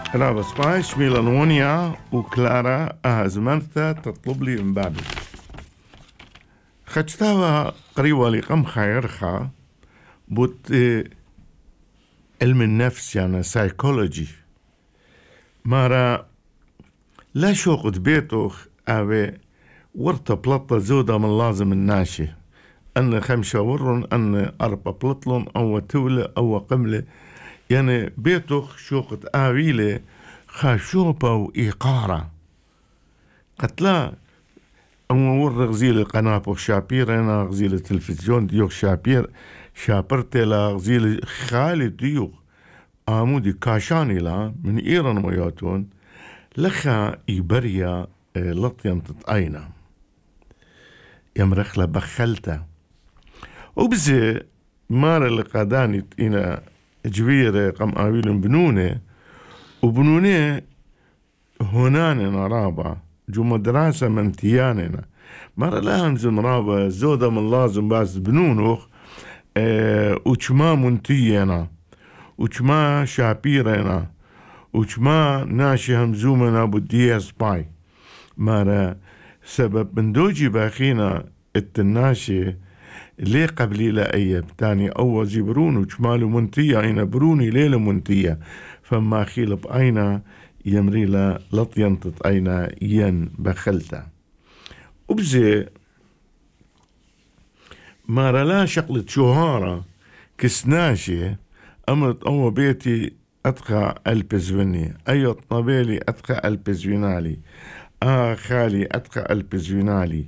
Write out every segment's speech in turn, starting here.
أنا بسمعش ميلانونيا وكلارا أهزمنتا تطلب لي من بعدك خجتها قريبا لقم خيرخا بوت علم النفس يعني سايكولوجي مارا لا شوقت بيتوخ أبي ورطة بلطة زودة من لازم الناشي أن خمسة ورن أن أربع بلطلون أو تولة أو قملة يعني بيتوخ شوقت آويلة خاشوبة وإيقارة قتلا أمور غزيل القناة بوخ شابير أنا غزيل التلفزيون ديوخ شابير شابرت لا غزيل خالي ديوخ آمودي كاشاني لا من إيران وياتون لخا إيبريا لطيان تتأينا يمرخلا بخلتا وبزي مارا لقاداني إنا جبيرة قم آويل بنونة وبنونة هناننا رابع جو مدرسة من تياننا مرة لهم زن رابع زودة من لازم باس بنونوخ وچما منتينا وچما شابيرنا وچما ناشي همزومنا بودية سباي مرة سبب من دوجي باخينا التناشي ليه قبلي لا أيب تاني أول زبرون وشمال منتية أين بروني ليلة منتية فما خيلب أين يمري لا لطينتت أين ين بخلتا وبزي ما رلا شقلة شهارة كسناشي أمرت أول بيتي أتقى البزوني أي طبيلي أتقى البزونالي خالي أتقى البزونالي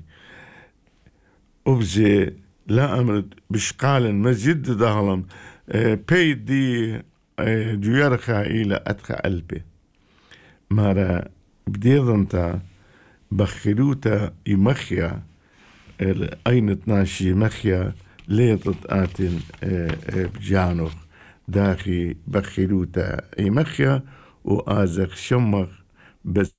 وبزي لا أمرت بشقال مزيد دهلم بيدي جيرخا إلى أتخا قلبي مارا بديضنتا بخلوتا يمخيا أين تناشي مخيا ليطت آتن بجانوخ داخي بخلوتا يمخيا وآزخ شمخ بس